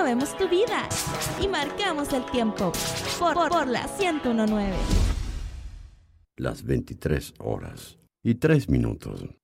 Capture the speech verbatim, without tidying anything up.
movemos tu vida y marcamos el tiempo por, por, por la ciento uno punto nueve. Las veintitrés horas y tres minutos.